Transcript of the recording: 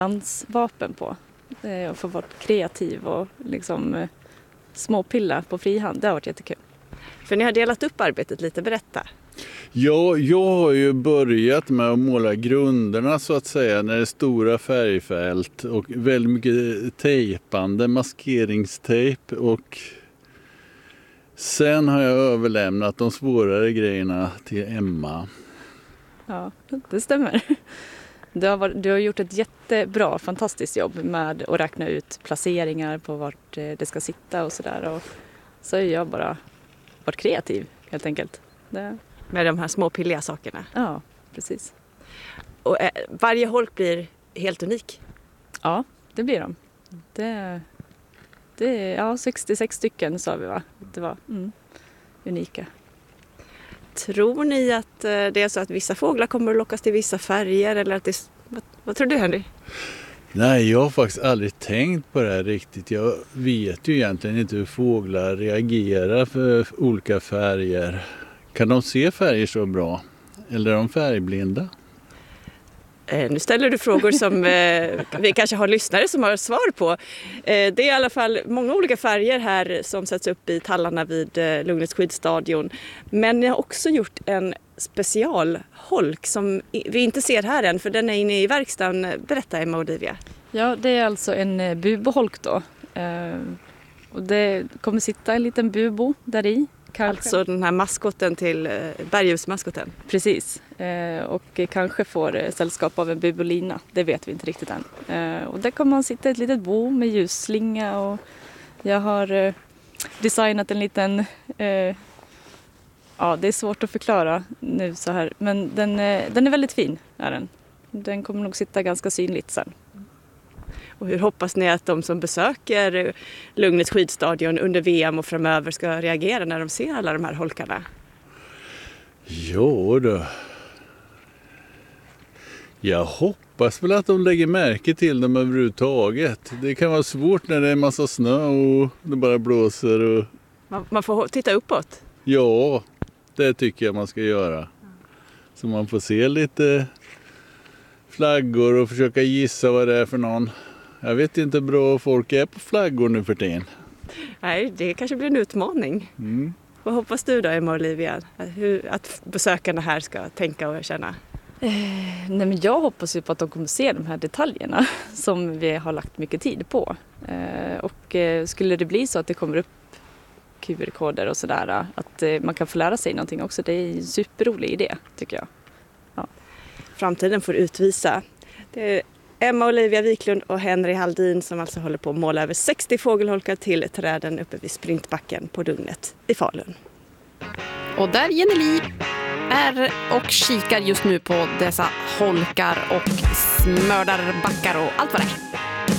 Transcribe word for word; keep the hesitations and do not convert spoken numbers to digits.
dansvapen på. Och få vara kreativ och liksom eh, småpilla på frihand. Det har varit jättekul. För ni har delat upp arbetet lite, berätta. Ja, jag har ju börjat med att måla grunderna så att säga, när det är stora färgfält och väldigt mycket tejpande, maskeringstejp, och sen har jag överlämnat de svårare grejerna till Emma. Ja, det stämmer. Du har, varit, du har gjort ett jättebra, fantastiskt jobb med att räkna ut placeringar på vart det ska sitta och sådär. Och så har jag bara varit kreativ helt enkelt. Det... Med de här små pilliga sakerna. Ja, precis. Och eh, varje holk blir helt unik? Ja, det blir de. Det, det är ja, sextiosex stycken sa vi va? Det var mm, unika. Tror ni att eh, det är så att vissa fåglar kommer att lockas till vissa färger? Eller att det, vad, vad tror du, Henry? Nej, jag har faktiskt aldrig tänkt på det här riktigt. Jag vet ju egentligen inte hur fåglar reagerar för olika färger. Kan de se färger så bra? Eller är de färgblinda? Eh, nu ställer du frågor som eh, vi kanske har lyssnare som har svar på. Eh, det är i alla fall många olika färger här som sätts upp i tallarna vid eh, Lugnets skidstadion. Men ni har också gjort en specialholk som vi inte ser här än, för den är inne i verkstaden. Berätta, Emma och Olivia. Ja, det är alltså en buboholk då. Eh, och det kommer sitta en liten bubo där i. Kanske. Alltså den här maskoten till eh, bergljusmaskoten. Precis, eh, och kanske får eh, sällskap av en bubolina, det vet vi inte riktigt än. Eh, och där kommer man sitta i ett litet bo med ljusslinga och jag har eh, designat en liten, eh, ja det är svårt att förklara nu så här, men den, eh, den är väldigt fin, är den. Den kommer nog sitta ganska synligt sen. Och hur hoppas ni att de som besöker Lugnets skidstadion under V M och framöver ska reagera när de ser alla de här holkarna? Jo då. Jag hoppas väl att de lägger märke till dem överhuvudtaget. Det kan vara svårt när det är en massa snö och det bara blåser. Och... Man, man får titta uppåt? Ja, det tycker jag man ska göra. Så man får se lite flaggor och försöka gissa vad det är för någon. Jag vet inte hur bra folk är på flaggor nu för tiden. Nej, det kanske blir en utmaning. Mm. Vad hoppas du då, Emma och Olivia? Hur, att besökarna här ska tänka och känna? Eh, nej men jag hoppas ju på att de kommer se de här detaljerna som vi har lagt mycket tid på. Eh, och eh, skulle det bli så att det kommer upp Q R-koder och sådär, att eh, man kan få lära sig någonting också. Det är en superrolig idé tycker jag. Ja. Framtiden får utvisa. Det är Emma Olivia Wiklund och Henry Haldin som alltså håller på att måla över sextio fågelholkar till träden uppe vid Sprintbacken på Lugnet i Falun. Och där Jenny Li är och kikar just nu på dessa holkar och smördarbackar och allt vad det är.